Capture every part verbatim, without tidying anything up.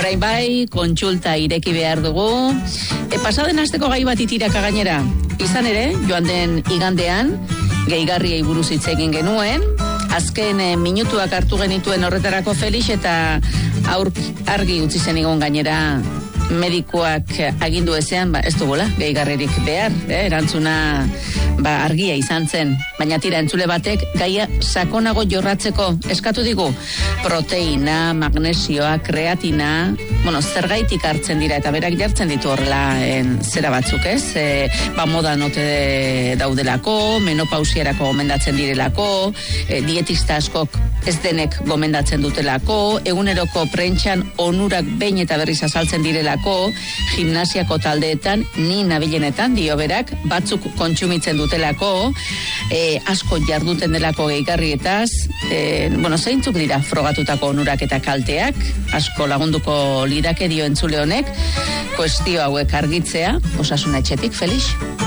Orain bai, kontsulta ireki behar dugu. E, pasaden asteko gai bat itiraka gainera. Izan ere, joan den igandean, gehigarriei buruz hitz egin genuen. Azken e, minutuak hartu genituen horretarako Felix eta aur, argi utzi zen igon gainera medikoak agindu ezean, ba, ez dugula, gehigarririk behar, eh? Erantzuna ba, argia izan zen. Baina tira, entzule batek gaia sakonago jorratzeko eskatu digu. Proteina, magnesioa, kreatina, bueno, zergaitik hartzen dira, eta berak jartzen ditu horrela en, zera batzuk, ez? E, ba, moda note daudelako, menopausiarako gomendatzen direlako, e, dietista askok ez denek gomendatzen dutelako, eguneroko prentxan onurak behin eta berriz azaltzen direlako, gimnasiako taldeetan, ni nabilenetan dio berak, batzuk kontsumitzen dutelako, e, asko jarduten delako gehigarrietaz, e, bueno, zeintzuk dira frogatutako onurak eta kalteak, asko lagunduko lidake dio entzule honek, kuestio hauek argitzea, osasuna etxetik, Felix?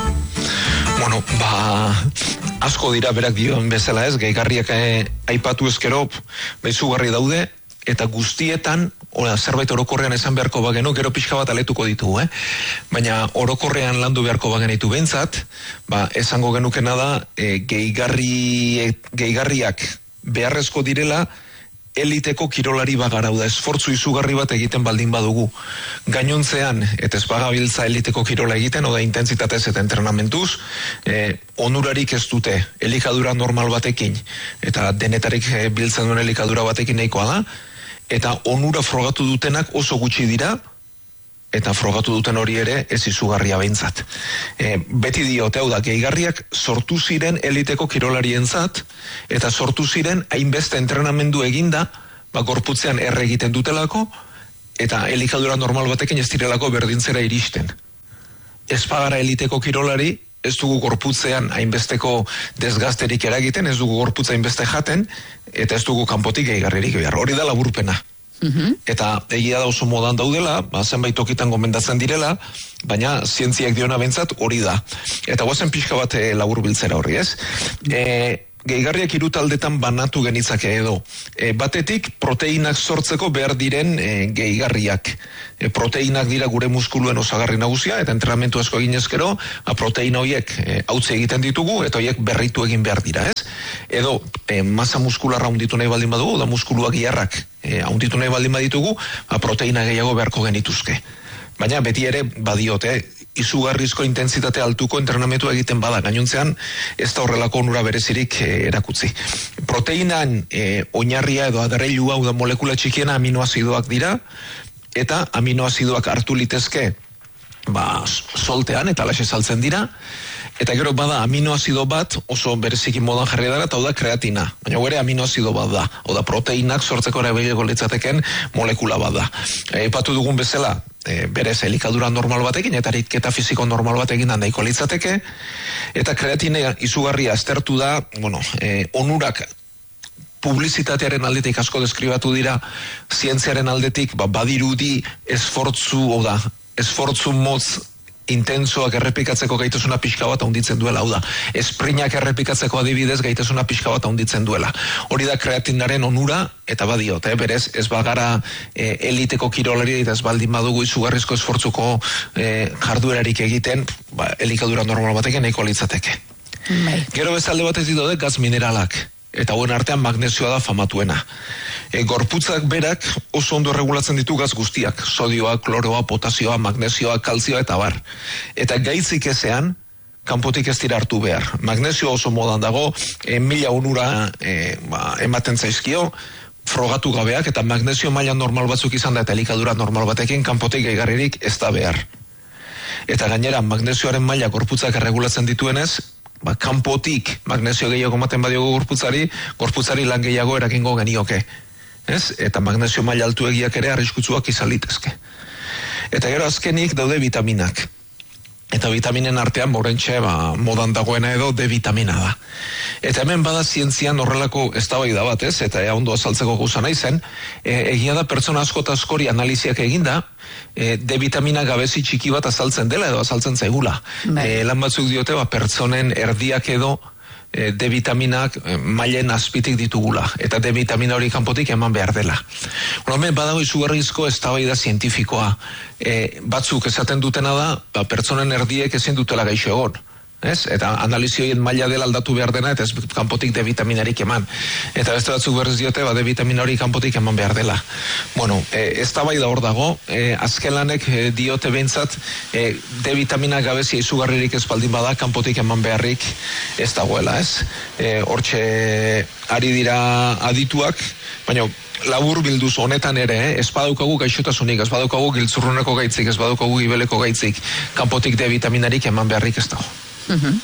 Bueno, ba, asko dira berak dioen bezala ez, gehigarriak eh, aipatu ezkero, behizugarri daude, eta guztietan, ora, zerbait orokorrean esan beharko bagenu, gero pixka bat aletuko ditugu, eh? Baina orokorrean landu beharko bagenitu bentsat, ba, esango genukena da, eh, gehigarri, gehigarriak beharrezko direla, eliteko kirolari bagara, da esfortzu izugarri bat egiten baldin badugu. Gainontzean, eta ez bagabiltza eliteko kirola egiten, oda intentsitatez eta entrenamentuz, eh, onurarik ez dute, elikadura normal batekin, eta denetarik eh, biltzen duen elikadura batekin nahikoa da, eta onura frogatu dutenak oso gutxi dira, eta frogatu duten hori ere ez izugarria behintzat. E, beti diote, hau da, gehigarriak sortu ziren eliteko kirolarientzat, eta sortu ziren hainbeste entrenamendu eginda, ba, gorputzean erre egiten dutelako, eta elikadura normal batekin ez direlako berdintzera iristen. Ez pagara eliteko kirolari, ez dugu gorputzean hainbesteko desgazterik eragiten, ez dugu gorputza hainbeste jaten, eta ez dugu kanpotik gehigarririk behar. Hori da laburpena. Mm-hmm. Eta egia da oso modan daudela, ba, zenbait tokitan gomendatzen direla, baina zientziak diona bentsat hori da. Eta guazen pixka bat e, labur biltzera horri, ez? E, gehigarriak hiru taldetan banatu genitzake edo. E, batetik proteinak sortzeko behar diren e, gehigarriak. E, proteinak dira gure muskuluen osagarri nagusia, eta entrenamentu asko egin ezkero, a proteina horiek e, hautze egiten ditugu, eta horiek berritu egin behar dira, ez? Edo, e, masa muskularra hunditu nahi baldin badugu, da muskuluak giarrak e, hunditu nahi baldin baditugu, a proteina gehiago beharko genituzke. Baina beti ere badiote, izugarrizko intentsitate altuko entrenamentu egiten bada, gainontzean ez da horrelako onura berezirik e, erakutzi. Proteinan e, oinarria edo adarreilua, da molekula txikiena aminoazidoak dira, eta aminoazidoak hartu litezke ba, soltean, eta laxe saltzen dira, eta gero bada aminoazido bat oso bereziki modan jarri dara, eta hau da kreatina, baina gure aminoazido bat da, hau da proteinak sortzeko erabileko litzateken molekula bat da. Aipatu dugun bezala, e, berez elikadura normal batekin, eta aritketa fisiko normal batekin da nahiko litzateke, eta kreatina izugarria aztertu da, bueno, e, onurak publizitatearen aldetik asko deskribatu dira, zientziaren aldetik, ba, badirudi esfortzu, hau da, esfortzu motz intensoak errepikatzeko gaitasuna pixka bat handitzen duela, hau da, esprinak errepikatzeko adibidez gaitasuna pixka bat handitzen duela. Hori da kreatinaren onura, eta badiot, eh, berez, ez bagara eh, eliteko kirolari, eta ez baldin badugu izugarrizko esfortzuko eh, jarduerarik egiten, ba, elikadura normal batekin nahiko litzateke. Bai. Gero bezalde batez ditode gaz mineralak, eta hauen artean magnesioa da famatuena. E, gorputzak berak oso ondo regulatzen ditu gaz guztiak, sodioa, kloroa, potasioa, magnesioa, kalzioa eta bar. Eta gaitzik ezean, kanpotik ez dira hartu behar. Magnesio oso modan dago, e, mila onura e, ba, ematen zaizkio, frogatu gabeak, eta magnesio maila normal batzuk izan da, eta elikadura normal batekin, kanpotik gehigarririk ez da behar. Eta gainera, magnesioaren maila gorputzak erregulatzen dituenez, ba, kanpotik magnesio gehiago ematen badiogu gorputzari, gorputzari lan gehiago erakingo genioke. Ez? Eta magnesio maila altu egiak ere arriskutsuak izan litezke. Eta gero azkenik daude vitaminak. Eta vitaminen artean borentxe ba, modan dagoena edo D vitamina da. Eta hemen bada zientzian horrelako eztabaida bat, ez? Eta ea ondo azaltzeko gauza nahi zen, e, egia da pertsona asko eta askori analiziak eginda, e, D vitamina gabezi txiki bat azaltzen dela edo azaltzen zaigula. E, lan batzuk diote, ba, pertsonen erdiak edo e, D vitaminak e, mailen azpitik ditugula, eta D vitamina hori kanpotik eman behar dela. Hemen badago izugarrizko eztabaida zientifikoa. E, batzuk esaten dutena da, ba, pertsonen erdiek ezin dutela gaixo egon. Ez? Eta analizioen maila dela aldatu behar dena, eta ez kanpotik D vitaminarik eman. Eta beste batzuk berriz diote, ba, D vitamina hori kanpotik eman behar dela. Bueno, e, ez da bai da hor dago, e, azken lanek e, diote behintzat, e, D vitamina gabezia izugarririk ez baldin bada, kanpotik eman beharrik ez dagoela, ez? E, hortxe ari dira adituak, baina labur bilduz honetan ere, eh? ez badaukagu gaixotasunik, ez badaukagu giltzurruneko gaitzik, ez badaukagu gibeleko gaitzik, kanpotik D vitaminarik eman beharrik ez dago. Uh-huh.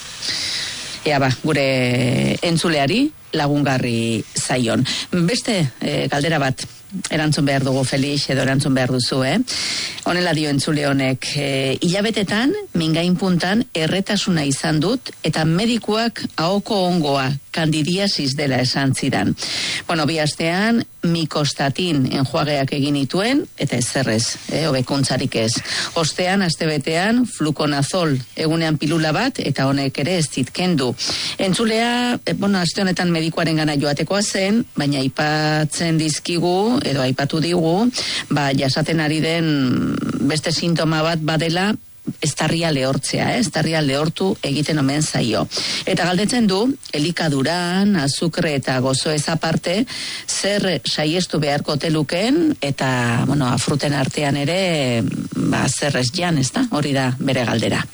Ea ba, gure entzuleari lagungarri zaion. Beste e, galdera bat erantzun behar dugu, Felix, edo erantzun behar duzu, eh? Honela dio entzule honek, e, hilabetetan, mingain puntan, erretasuna izan dut, eta medikuak ahoko ongoa, kandidiasis dela esan zidan. Bueno, bi astean, mikostatin enjuageak egin ituen, eta ezerrez, eh, hobekuntzarik ez. Ostean, astebetean, fluconazol, egunean pilula bat, eta honek ere ez zitkendu. Entzulea, eh, bueno, aste honetan medikuaren gana joatekoa zen, baina aipatzen dizkigu, edo aipatu digu, ba, jasaten ari den beste sintoma bat badela, estarria lehortzea, eh? estarria lehortu egiten omen zaio. Eta galdetzen du, elikaduran, azukre eta gozo ez aparte, zer saiestu beharko teluken, eta, bueno, afruten artean ere, ba, zer ez jan, ez da? Hori da bere galdera.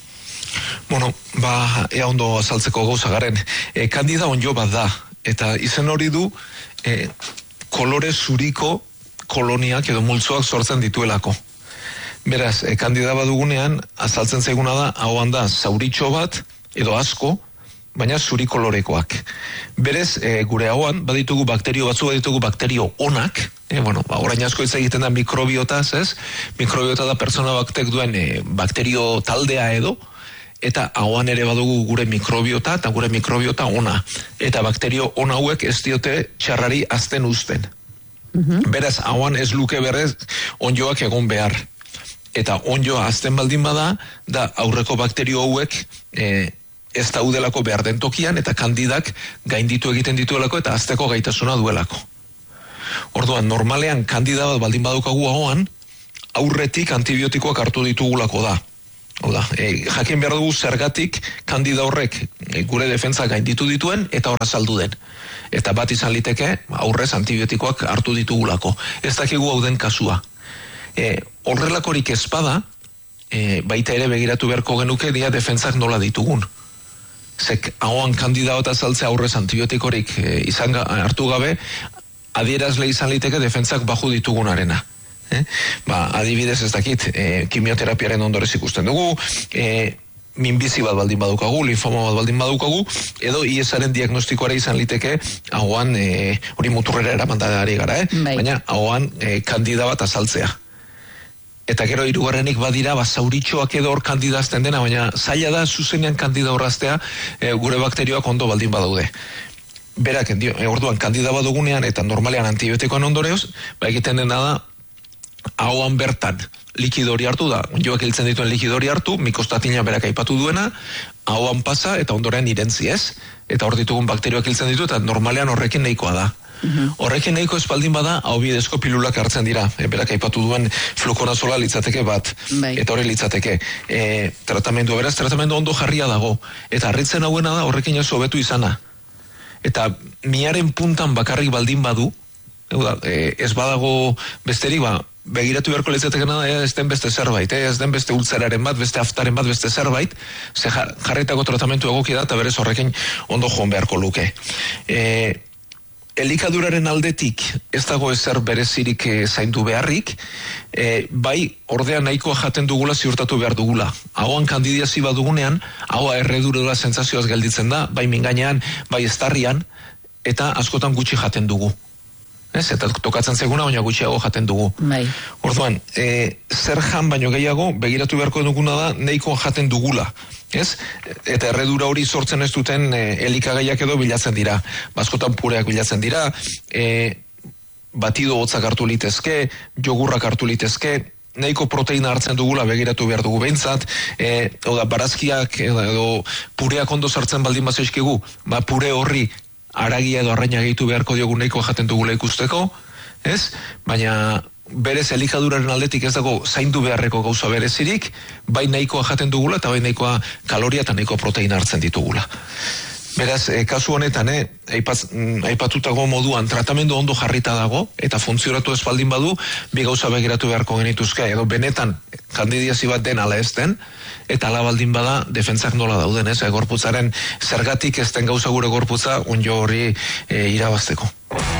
Bueno, ba, ea ondo azaltzeko gauza garen. E, kandida onjo bat da, eta izen hori du, e, kolore zuriko koloniak edo multzoak sortzen dituelako. Beraz, e, kandida badugunean, azaltzen zaiguna da, hauan da, zauritxo bat, edo asko, baina zuri kolorekoak. Berez, e, gure hauan, baditugu bakterio batzu, baditugu bakterio onak, e, bueno, ba, orain asko hitz egiten da mikrobiotaz, ez? Mikrobiota da pertsona baktek duen e, bakterio taldea edo, eta hauan ere badugu gure mikrobiota, eta gure mikrobiota ona. Eta bakterio on hauek ez diote txarrari azten uzten. Uh-huh. Beraz, hauan ez luke berrez onjoak egon behar. Eta onjoa azten baldin bada, da aurreko bakterio hauek e, ez daudelako behar den tokian, eta kandidak gainditu egiten dituelako, eta azteko gaitasuna duelako. Orduan, normalean kandida bat baldin badukagu hauan, aurretik antibiotikoak hartu ditugulako da. Oda, e, jakin behar dugu zergatik kandida horrek e, gure defentsa gainditu dituen, eta horra saldu den. Eta bat izan liteke, aurrez antibiotikoak hartu ditugulako. Ez dakigu hau den kasua. E, horrelakorik ezpada, e, baita ere begiratu beharko genuke dia defentsak nola ditugun. Zek, hauan kandida eta saltzea aurrez antibiotikorik e, izan ga, hartu gabe, adierazle izan liteke defentsak baju ditugunarena. Eh? Ba, adibidez ez dakit, e, kimioterapiaren ondorez ikusten dugu, e, minbizi bat baldin badukagu, linfoma bat baldin badukagu, edo I S aren diagnostikoare izan liteke, hauan, e, hori muturrera eramandari gara, eh? Bai. Baina hauan e, kandida bat azaltzea. Eta gero hirugarrenik badira, ba, zauritxoak edo hor kandidazten dena, baina zaila da zuzenean kandida horraztea e, gure bakterioak ondo baldin badaude. Berak, dio, e, orduan kandida badugunean eta normalean antibiotikoan ondoreoz, ba, egiten dena da, hauan bertan likidori hartu da, onjoak hiltzen dituen likidori hartu, mikostatina berak aipatu duena, hauan pasa eta ondorean irentzi ez, eta hor ditugun bakterioak hiltzen ditu, eta normalean horrekin nahikoa da. Uh-huh. Horrekin nahiko espaldin bada, hau bidezko pilulak hartzen dira, e, berak aipatu duen flukonazola litzateke bat, bai. Eta hori litzateke. E, tratamendu, beraz, tratamendu ondo jarria dago, eta harritzen hauena da horrekin ez hobetu izana. Eta miaren puntan bakarrik baldin badu, e, ez badago besterik, ba, begiratu beharko litzatekena da, ez den beste zerbait, eh? ez den beste ultzeraren bat, beste aftaren bat, beste zerbait, ze jarritako tratamentu egoki da, eta berez horrekin ondo joan beharko luke. E, elikaduraren aldetik ez dago ezer berezirik e, zaindu beharrik, e, bai ordea nahikoa jaten dugula ziurtatu behar dugula. Hauan kandidiazi bat dugunean, haua erredurura sentsazioaz gelditzen da, bai mingainean, bai estarrian, eta askotan gutxi jaten dugu. Ez, eta tokatzen zeguna, baina gutxiago jaten dugu. Bai. Orduan, e, zer jan baino gehiago, begiratu beharko duguna da, nahiko jaten dugula. Ez? Eta erredura hori sortzen ez duten e, elikagaiak edo bilatzen dira. Baskotan pureak bilatzen dira, e, batido hotzak hartu litezke, jogurrak hartu litezke, nahiko proteina hartzen dugula begiratu behar dugu behintzat, e, oda, barazkiak edo, edo pureak ondo sartzen baldin bazaizkigu, ba pure horri aragia edo arraina gehitu beharko diogu nahiko jaten dugula ikusteko, ez? Baina berez elikaduraren aldetik ez dago zaindu beharreko gauza berezirik, bai nahikoa jaten dugula eta bai nahikoa kaloria eta nahikoa proteina hartzen ditugula. Beraz, e, kasu honetan, eh, aipaz, mm, aipatutago moduan tratamendu ondo jarrita dago eta funtzionatu ez baldin badu, bi gauza begiratu beharko genituzke, edo benetan kandidiazi bat den ala ez den, eta ala baldin bada defentsak nola dauden, ez, e, gorputzaren zergatik ez den gauza gure gorputza unjo hori e, irabazteko.